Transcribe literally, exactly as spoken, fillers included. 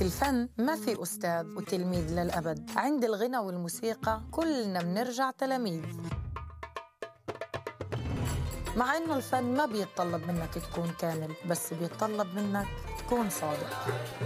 في الفن ما في أستاذ وتلميذ للأبد. عند الغنى والموسيقى كلنا بنرجع تلاميذ، مع إنه الفن ما بيتطلب منك تكون كامل، بس بيتطلب منك تكون صادق.